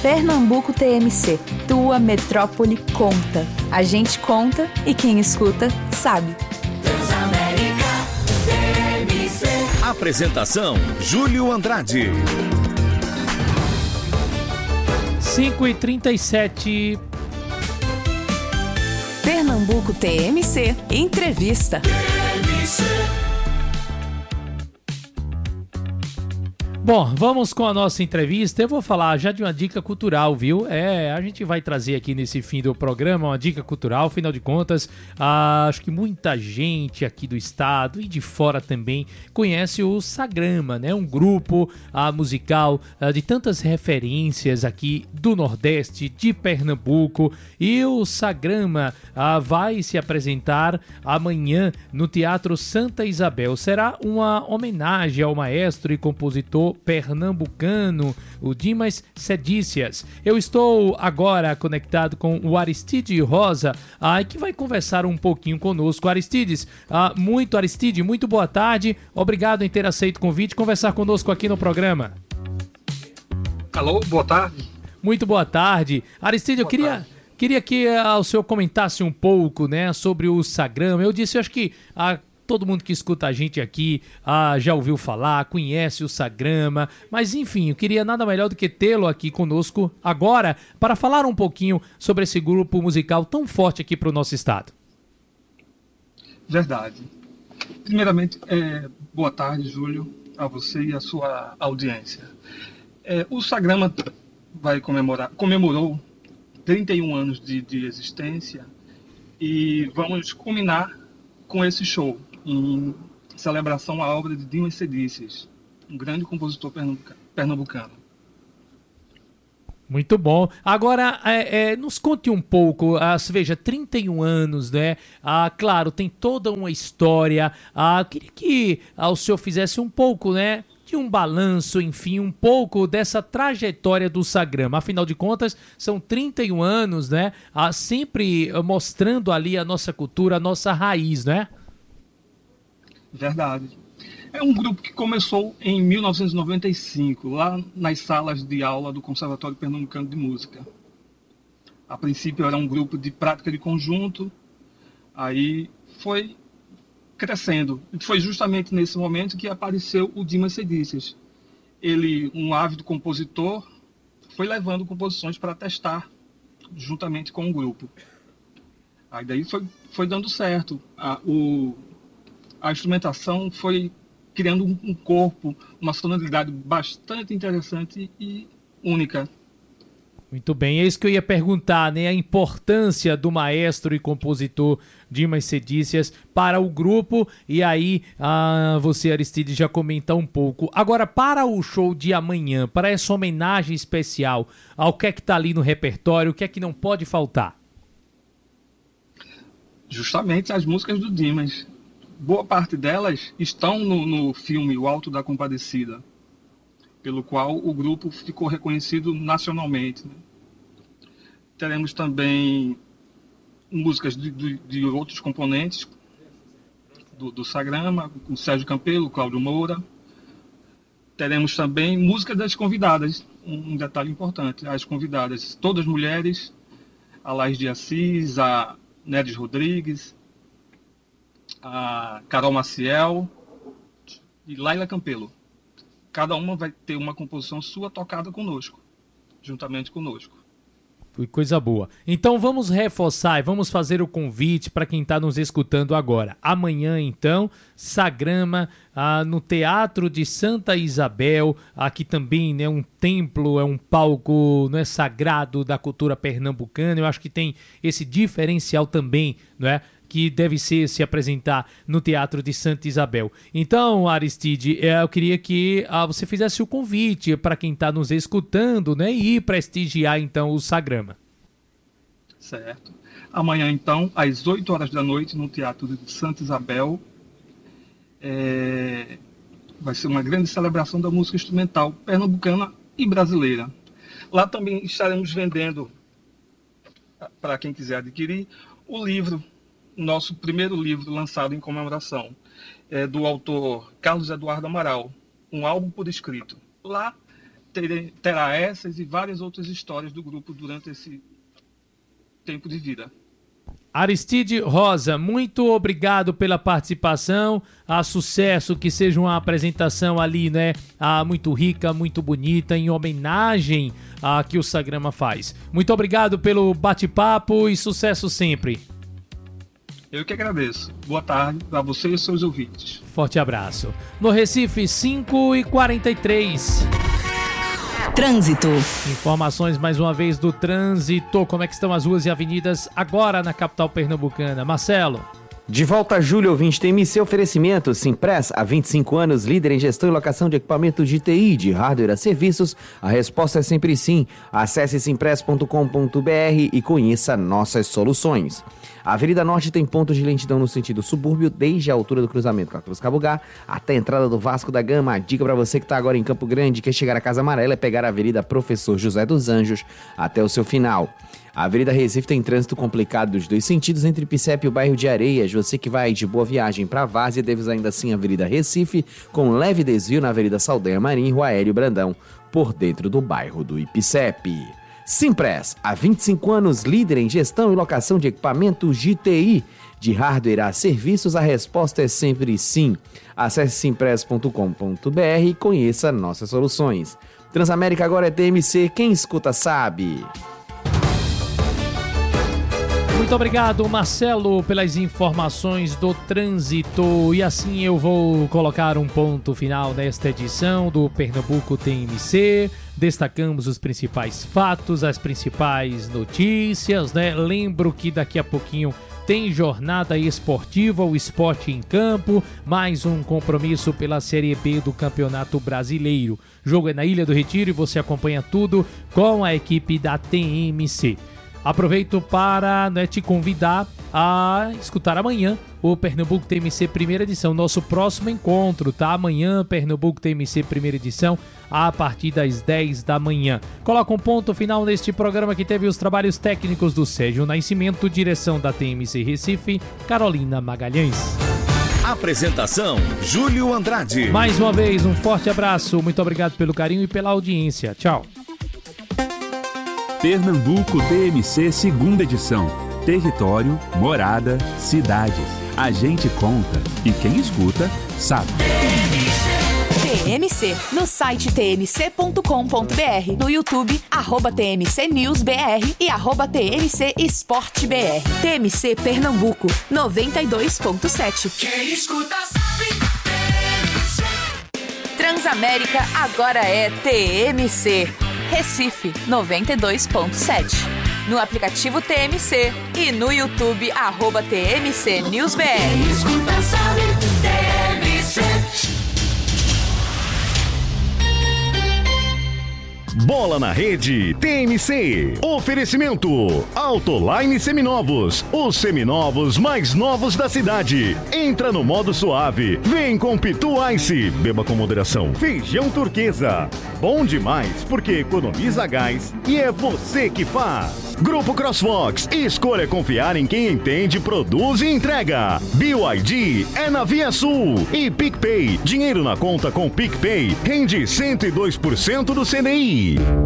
Pernambuco TMC, tua metrópole conta. A gente conta e quem escuta sabe. Transamérica TMC. Apresentação: Júlio Andrade. 5h37. Pernambuco TMC, entrevista. Bom, vamos com a nossa entrevista. Eu vou falar já de uma dica cultural, viu? A gente vai trazer aqui nesse fim do programa uma dica cultural, afinal de contas, acho que muita gente aqui do estado e de fora também conhece o Sagrama, né? Um grupo musical de tantas referências aqui do Nordeste, de Pernambuco. E o Sagrama vai se apresentar amanhã no Teatro Santa Isabel. Será uma homenagem ao maestro e compositor pernambucano, o Dimas Sedícias. Eu estou agora conectado com o Aristide Rosa, que vai conversar um pouquinho conosco. Aristide, muito boa tarde. Obrigado em ter aceito o convite e conversar conosco aqui no programa. Alô, boa tarde. Muito boa tarde. Aristide, eu queria que o senhor comentasse um pouco, né, sobre o Sagrama. Eu acho que todo mundo que escuta a gente aqui já ouviu falar, conhece o Sagrama, mas enfim, eu queria nada melhor do que tê-lo aqui conosco agora para falar um pouquinho sobre esse grupo musical tão forte aqui para o nosso estado. Verdade. Primeiramente, boa tarde, Júlio, a você e a sua audiência. O Sagrama comemorou 31 anos de existência e vamos culminar com esse show em celebração à obra de Dimas Sedícias, um grande compositor pernambucano. Muito bom. Agora, nos conte um pouco, veja, 31 anos, né? Claro, tem toda uma história. Queria que o senhor fizesse um pouco, né, de um balanço, enfim, um pouco dessa trajetória do Sagrama. Afinal de contas, são 31 anos, né? Sempre mostrando ali a nossa cultura, a nossa raiz, né? Verdade. É um grupo que começou em 1995, lá nas salas de aula do Conservatório Pernambucano de Música. A princípio era um grupo de prática de conjunto, aí foi crescendo. E foi justamente nesse momento que apareceu o Dimas Sedícias. Ele, um ávido compositor, foi levando composições para testar juntamente com o grupo. Aí daí foi dando certo. A instrumentação foi criando um corpo, uma sonoridade bastante interessante e única. Muito bem, é isso que eu ia perguntar, né? A importância do maestro e compositor Dimas Sedícias para o grupo. E aí, você, Aristide, já comenta um pouco. Agora, para o show de amanhã, para essa homenagem especial, ao que é que está ali no repertório, o que é que não pode faltar? Justamente as músicas do Dimas. Boa parte delas estão no filme O Alto da Compadecida, pelo qual o grupo ficou reconhecido nacionalmente, né? Teremos também músicas de outros componentes do Sagrama, com Sérgio Campelo, Cláudio Moura. Teremos também música das convidadas, um detalhe importante, as convidadas, todas mulheres, a Laís de Assis, a Neres Rodrigues, a Carol Maciel e Laila Campelo. Cada uma vai ter uma composição sua tocada conosco, juntamente conosco. Coisa boa. Então vamos reforçar e vamos fazer o convite para quem está nos escutando agora. Amanhã, então, Sagrama no Teatro de Santa Isabel. Aqui também, né, um templo, é um palco, não é, sagrado da cultura pernambucana. Eu acho que tem esse diferencial também, não é? Que deve se apresentar no Teatro de Santa Isabel. Então, Aristide, eu queria que você fizesse o convite para quem está nos escutando, né, e prestigiar, então, o Sagrama. Certo. Amanhã, então, às 8 horas da noite, no Teatro de Santa Isabel, vai ser uma grande celebração da música instrumental pernambucana e brasileira. Lá também estaremos vendendo, para quem quiser adquirir, o livro, nosso primeiro livro lançado em comemoração, do autor Carlos Eduardo Amaral, Um Álbum por Escrito. Lá terá essas e várias outras histórias do grupo durante esse tempo de vida. Aristide Rosa, muito obrigado pela participação, sucesso, que seja uma apresentação ali, né, muito rica, muito bonita, em homenagem a que o Sagrama faz. Muito obrigado pelo bate-papo e sucesso sempre. Eu que agradeço. Boa tarde para você e os seus ouvintes. Forte abraço. No Recife, 5h43. Trânsito. Informações mais uma vez do trânsito. Como é que estão as ruas e avenidas agora na capital pernambucana? Marcelo. De volta, Júlio, ouvinte TMC, oferecimento Simpress, há 25 anos, líder em gestão e locação de equipamentos de TI, de hardware a serviços. A resposta é sempre sim. Acesse simpress.com.br e conheça nossas soluções. A Avenida Norte tem pontos de lentidão no sentido subúrbio, desde a altura do cruzamento com a Cruz Cabugá até a entrada do Vasco da Gama. A dica para você que está agora em Campo Grande, quer chegar à Casa Amarela, é pegar a Avenida Professor José dos Anjos até o seu final. A Avenida Recife tem trânsito complicado dos dois sentidos entre Picep e o bairro de Areias. Você que vai de Boa Viagem para Várzea deve ainda assim a Avenida Recife, com leve desvio na Avenida Saldanha Marim e Rua Hélio Brandão, por dentro do bairro do Ipicep. Simpress, há 25 anos, líder em gestão e locação de equipamentos de TI, de hardware a serviços. A resposta é sempre sim. Acesse simpress.com.br e conheça nossas soluções. Transamérica agora é TMC, quem escuta sabe. Muito obrigado, Marcelo, pelas informações do trânsito. E assim eu vou colocar um ponto final nesta edição do Pernambuco TMC. Destacamos os principais fatos, as principais notícias, né? Lembro que daqui a pouquinho tem jornada esportiva, o Esporte em Campo, mais um compromisso pela Série B do Campeonato Brasileiro. O jogo é na Ilha do Retiro e você acompanha tudo com a equipe da TMC. Aproveito para te convidar a escutar amanhã o Pernambuco TMC primeira edição, nosso próximo encontro, tá? Amanhã, Pernambuco TMC primeira edição, a partir das 10 da manhã. Coloca um ponto final neste programa que teve os trabalhos técnicos do Sérgio Nascimento, direção da TMC Recife, Carolina Magalhães. Apresentação, Júlio Andrade. Mais uma vez, um forte abraço, muito obrigado pelo carinho e pela audiência. Tchau. Pernambuco TMC segunda edição. Território, morada, cidades. A gente conta e quem escuta sabe. TMC, no site tmc.com.br, no YouTube, @TMCNewsBR e @TMC EsporteBR. TMC Pernambuco, 92.7. Quem escuta sabe. Transamérica agora é TMC. Recife, 92.7. No aplicativo TMC e no YouTube, @TMCNewsBR. Quem escuta sabe. TMC. Bola na Rede TMC. Oferecimento Autoline Seminovos. Os seminovos mais novos da cidade. Entra no modo suave. Vem com Pitu Ice. Beba com moderação. Feijão Turquesa. Bom demais porque economiza gás e é você que faz. Grupo CrossFox. Escolha confiar em quem entende, produz e entrega. BYD é na Via Sul. E PicPay. Dinheiro na conta com PicPay rende 102% do CDI.